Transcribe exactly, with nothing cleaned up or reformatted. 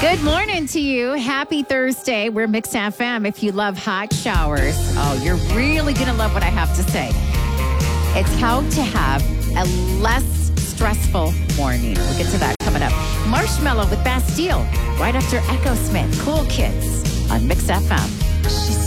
Good morning to you. Happy Thursday. We're Mix F M. If you love hot showers, oh, you're really going to love what I have to say. It's how to have a less stressful morning. We'll get to that coming up. Marshmallow with Bastille right after Echo Smith. Cool Kids on Mix F M.